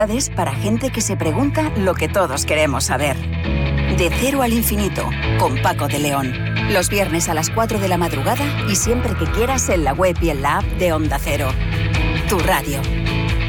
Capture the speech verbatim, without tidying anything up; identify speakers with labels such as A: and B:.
A: Para gente que se pregunta lo que todos queremos saber. De cero al infinito, con Paco de León. Los viernes a las cuatro de la madrugada y siempre que quieras en la web y en la app de Onda Cero. Tu radio.